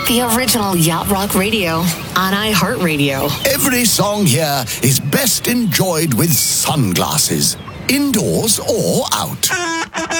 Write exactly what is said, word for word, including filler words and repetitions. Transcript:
The original Yacht Rock Radio on iHeartRadio. Every song here is best enjoyed with sunglasses, indoors or out.